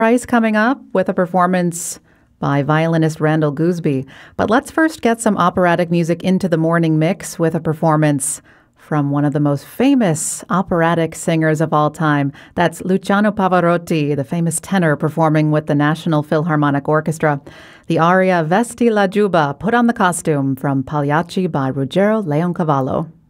Price coming up with a performance by violinist Randall Gooseby. But let's first get some operatic music into the morning mix with a performance from one of the most famous operatic singers of all time. That's Luciano Pavarotti, the famous tenor performing with the National Philharmonic Orchestra. The aria Vesti la Giubba, Put on the Costume, from Pagliacci by Ruggero Leoncavallo.